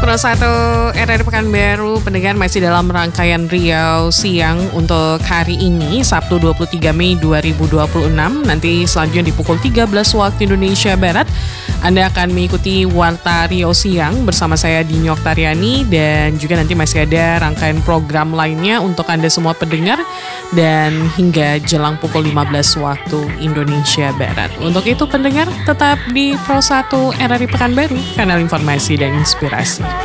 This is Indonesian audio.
Pro 1 RRI Pekanbaru, pendengar masih dalam rangkaian Riau Siang untuk hari ini, Sabtu 23 Mei 2026. Nanti selanjutnya di pukul 13 waktu Indonesia Barat, Anda akan mengikuti Warta Riau Siang bersama saya Dini Oktariani, dan juga nanti masih ada rangkaian program lainnya untuk Anda semua pendengar, dan hingga jelang pukul 15 waktu Indonesia Barat. Untuk itu pendengar, tetap di Pro 1 RRI Pekanbaru, kanal informasi dan inspirasi.